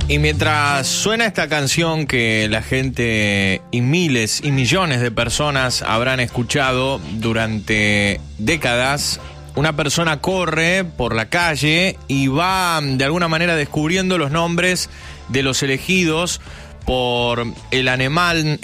Y mientras suena esta canción que la gente y miles y millones de personas habrán escuchado durante décadas, una persona corre por la calle y va de alguna manera descubriendo los nombres de los elegidos por el alemán,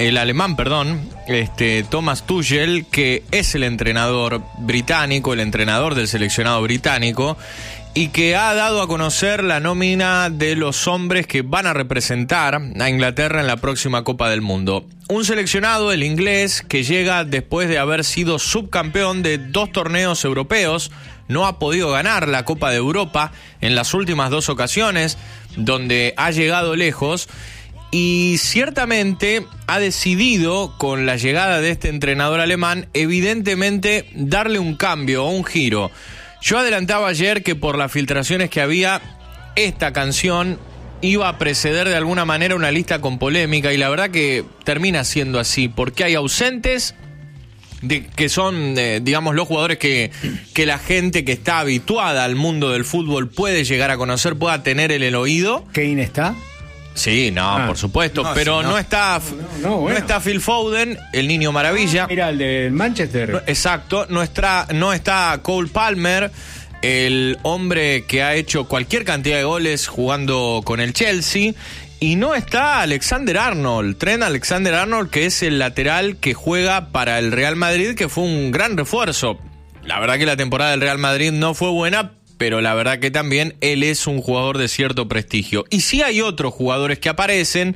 Thomas Tuchel, que es el entrenador británico, el entrenador del seleccionado británico, y que ha dado a conocer la nómina de los hombres que van a representar a Inglaterra en la próxima Copa del Mundo. Un seleccionado, el inglés, que llega después de haber sido subcampeón de 2 torneos europeos, no ha podido ganar la Copa de Europa en las últimas 2 ocasiones, donde ha llegado lejos, y ciertamente ha decidido, con la llegada de este entrenador alemán, evidentemente darle un cambio o un giro. Yo adelantaba ayer que por las filtraciones que había, esta canción iba a preceder de alguna manera una lista con polémica, y la verdad que termina siendo así, porque hay ausentes que son, digamos, los jugadores que la gente que está habituada al mundo del fútbol puede llegar a conocer, pueda tener en el oído. ¿Kane está? Sí, por supuesto, pero no está Phil Foden, el niño maravilla. Mira, el del Manchester. Exacto, no está Cole Palmer, el hombre que ha hecho cualquier cantidad de goles jugando con el Chelsea, y no está Trent Alexander-Arnold, que es el lateral que juega para el Real Madrid, que fue un gran refuerzo. La verdad que la temporada del Real Madrid no fue buena, pero la verdad que también él es un jugador de cierto prestigio. Y sí hay otros jugadores que aparecen,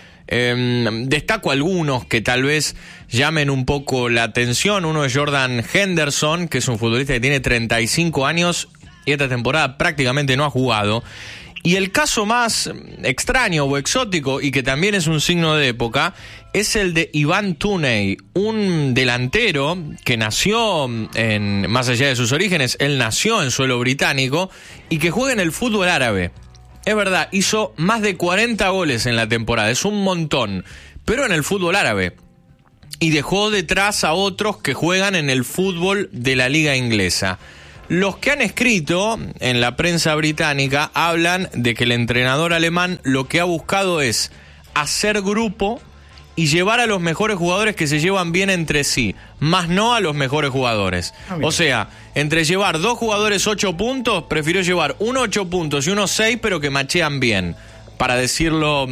destaco algunos que tal vez llamen un poco la atención. Uno es Jordan Henderson, que es un futbolista que tiene 35 años y esta temporada prácticamente no ha jugado. Y el caso más extraño o exótico, y que también es un signo de época, es el de Ivan Toney, un delantero que nació, más allá de sus orígenes, él nació en suelo británico y que juega en el fútbol árabe. Es verdad, hizo más de 40 goles en la temporada, es un montón, pero en el fútbol árabe. Y dejó detrás a otros que juegan en el fútbol de la liga inglesa. Los que han escrito en la prensa británica hablan de que el entrenador alemán lo que ha buscado es hacer grupo y llevar a los mejores jugadores que se llevan bien entre sí, más no a los mejores jugadores. O sea, entre llevar 2 jugadores 8 puntos, prefirió llevar uno 8 puntos y uno 6, pero que machean bien, para decirlo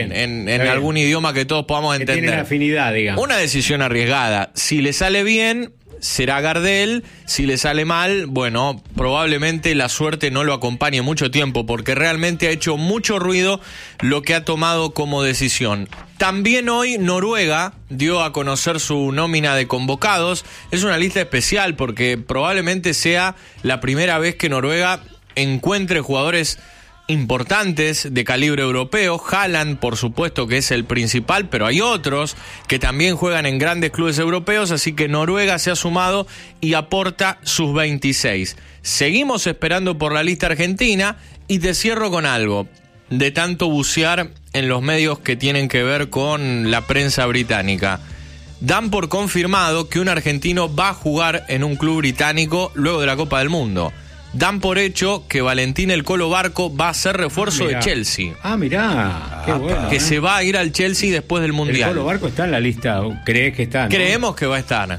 en algún idioma que todos podamos entender. Que tienen afinidad, digamos. Una decisión arriesgada. Si le sale bien, será Gardel. Si le sale mal, bueno, probablemente la suerte no lo acompañe mucho tiempo, porque realmente ha hecho mucho ruido lo que ha tomado como decisión. También hoy Noruega dio a conocer su nómina de convocados. Es una lista especial porque probablemente sea la primera vez que Noruega encuentre jugadores importantes de calibre europeo. Haaland, por supuesto, que es el principal, pero hay otros que también juegan en grandes clubes europeos, así que Noruega se ha sumado y aporta sus 26. Seguimos esperando por la lista argentina, y te cierro con algo. De tanto bucear en los medios que tienen que ver con la prensa británica, dan por confirmado que un argentino va a jugar en un club británico luego de la Copa del Mundo. Dan por hecho que Valentín El Colo Barco va a ser refuerzo de Chelsea. Mirá, qué bueno. Que se va a ir al Chelsea después del Mundial. ¿El Colo Barco está en la lista? ¿Crees que está? ¿No? Creemos que va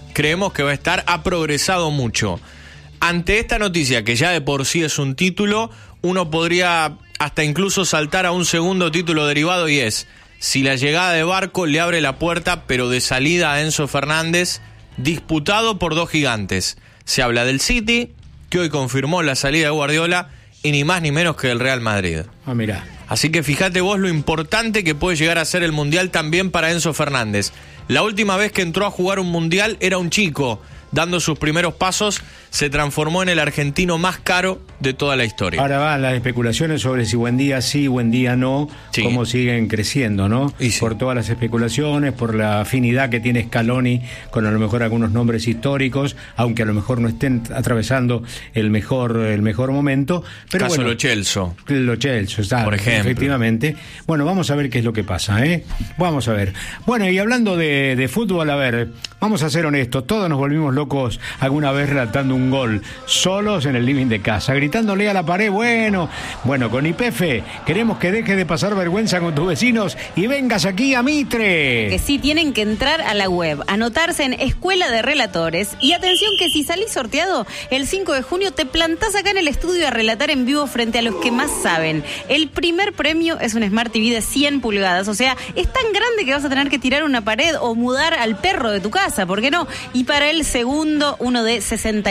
a estar, ha progresado mucho. Ante esta noticia, que ya de por sí es un título, uno podría hasta incluso saltar a un segundo título derivado, y es: si la llegada de Barco le abre la puerta, pero de salida a Enzo Fernández, disputado por 2 gigantes. Se habla del City, que hoy confirmó la salida de Guardiola, y ni más ni menos que del Real Madrid. Mirá. Así que fíjate vos lo importante que puede llegar a ser el Mundial también para Enzo Fernández. La última vez que entró a jugar un Mundial era un chico, dando sus primeros pasos, se transformó en el argentino más caro de toda la historia. Ahora van las especulaciones sobre si buen día sí, buen día no, sí, cómo siguen creciendo, ¿no? Sí. Por todas las especulaciones, por la afinidad que tiene Scaloni con a lo mejor algunos nombres históricos, aunque a lo mejor no estén atravesando el mejor momento. Pero caso bueno, Lo Celso, está, por ejemplo. Efectivamente. Bueno, vamos a ver qué es lo que pasa, ¿eh? Vamos a ver. Bueno, y hablando de fútbol, a ver, vamos a ser honestos, todos nos volvimos locos alguna vez relatando un gol, solos en el living de casa, gritando gritándole a la pared, bueno, con YPF queremos que dejes de pasar vergüenza con tus vecinos y vengas aquí a Mitre. Que sí, tienen que entrar a la web, anotarse en Escuela de Relatores y atención que si salís sorteado, el 5 de junio te plantás acá en el estudio a relatar en vivo frente a los que más saben. El primer premio es un Smart TV de 100 pulgadas, o sea, es tan grande que vas a tener que tirar una pared o mudar al perro de tu casa, ¿por qué no? Y para el segundo, uno de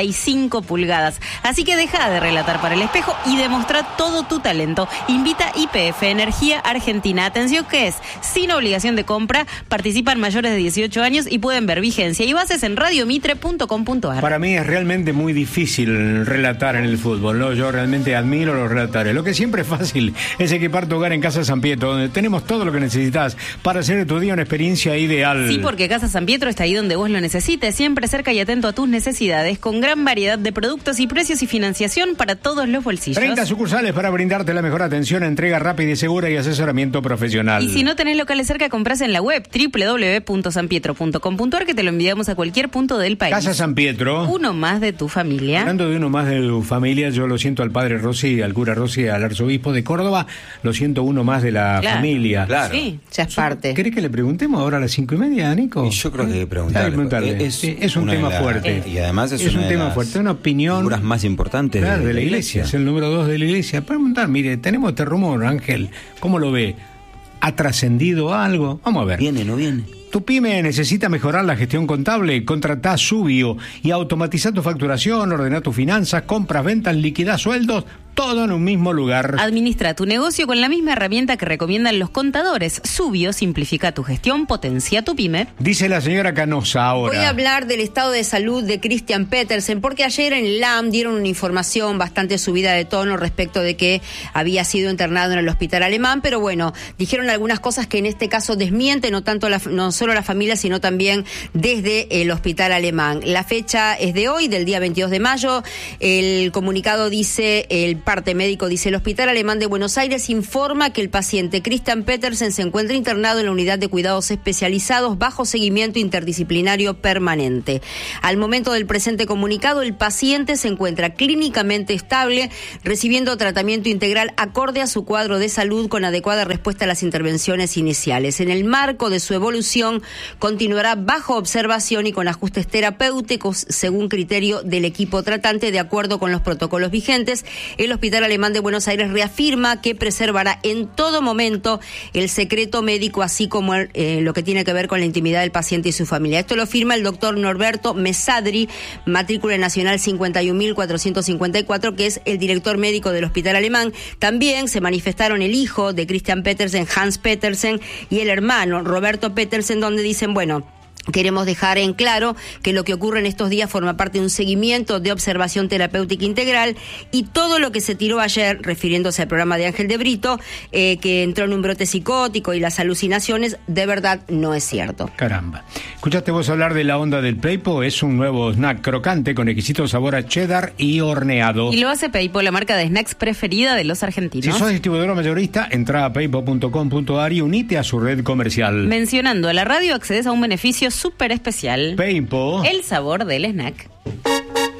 65 pulgadas. Así que deja de relatar para el espejo y demostra todo tu talento. Invita YPF, Energía Argentina. Atención que es sin obligación de compra, participan mayores de 18 años y pueden ver vigencia y bases en radiomitre.com.ar. Para mí es realmente muy difícil relatar en el fútbol, ¿no? Yo realmente admiro los relatores. Lo que siempre es fácil es equipar tu hogar en Casa San Pietro, donde tenemos todo lo que necesitas para hacer de tu día una experiencia ideal. Sí, porque Casa San Pietro está ahí donde vos lo necesites, siempre cerca y atento a tus necesidades, con gran variedad de productos y precios y financiación para todos los bolsillos. 30 sucursales para brindarte la mejor atención, entrega rápida y segura y asesoramiento profesional. Y si no tenés locales cerca, compras en la web www.sanpietro.com.ar, que te lo enviamos a cualquier punto del país. Casa San Pietro. Uno más de tu familia. Hablando de uno más de tu familia, yo lo siento al padre Rossi, al cura Rossi, al arzobispo de Córdoba, lo siento uno más de la familia. Claro. Sí, ya es parte. ¿Querés que le preguntemos ahora a las 5:30, Nico? Y yo creo que preguntarle. Es un tema fuerte. Y además es un tema fuerte, una opinión. Figuras más importantes de la iglesia. Es el número 2 de la iglesia. Preguntar, mire, tenemos este rumor, Ángel, ¿cómo lo ve? ¿Ha trascendido algo? Vamos a ver. ¿Viene o no viene? ¿Tu pyme necesita mejorar la gestión contable? Contratá Subio y automatiza tu facturación, ordena tus finanzas, compras, ventas, liquidá sueldos, todo en un mismo lugar. Administra tu negocio con la misma herramienta que recomiendan los contadores. Subio simplifica tu gestión, potencia tu pyme. Dice la señora Canosa ahora. Voy a hablar del estado de salud de Christian Petersen, porque ayer en el LAM dieron una información bastante subida de tono respecto de que había sido internado en el hospital alemán, pero bueno, dijeron algunas cosas que en este caso desmienten, no solo la familia, sino también desde el hospital alemán. La fecha es de hoy, del día 22 de mayo. El comunicado dice, el parte médico dice, el hospital alemán de Buenos Aires informa que el paciente Christian Petersen se encuentra internado en la unidad de cuidados especializados bajo seguimiento interdisciplinario permanente. Al momento del presente comunicado, el paciente se encuentra clínicamente estable, recibiendo tratamiento integral acorde a su cuadro de salud con adecuada respuesta a las intervenciones iniciales. En el marco de su evolución, continuará bajo observación y con ajustes terapéuticos según criterio del equipo tratante, de acuerdo con los protocolos vigentes. El Hospital Alemán de Buenos Aires reafirma que preservará en todo momento el secreto médico, así como lo que tiene que ver con la intimidad del paciente y su familia. Esto lo firma el doctor Norberto Mesadri, matrícula nacional 51.454, que es el director médico del Hospital Alemán. También se manifestaron el hijo de Christian Petersen, Hans Petersen, y el hermano Roberto Petersen, donde dicen, bueno, queremos dejar en claro que lo que ocurre en estos días forma parte de un seguimiento de observación terapéutica integral, y todo lo que se tiró ayer, refiriéndose al programa de Ángel de Brito, que entró en un brote psicótico y las alucinaciones, de verdad no es cierto. Caramba. ¿Escuchaste vos hablar de la onda del Peipo? Es un nuevo snack crocante con exquisito sabor a cheddar y horneado. Y lo hace Peipo, la marca de snacks preferida de los argentinos. Si sos distribuidor mayorista, entrá a peipo.com.ar y unite a su red comercial. Mencionando a la radio, accedes a un beneficio súper especial. Peipo. El sabor del snack.